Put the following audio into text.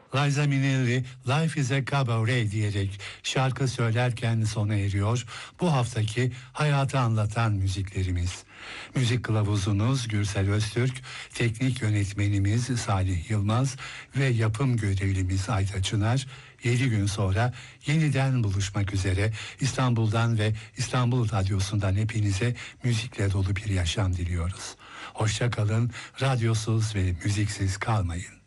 Liza Minnelli Life is a Cabaret diyerek şarkı söylerken sona eriyor bu haftaki hayatı anlatan müziklerimiz. Müzik kılavuzunuz Gürsel Öztürk, teknik yönetmenimiz Salih Yılmaz ve yapım görevlimiz Ayta Çınar 7 gün sonra yeniden buluşmak üzere İstanbul'dan ve İstanbul Radyosu'ndan hepinize müzikle dolu bir yaşam diliyoruz. Hoşça kalın, radyosuz ve müziksiz kalmayın.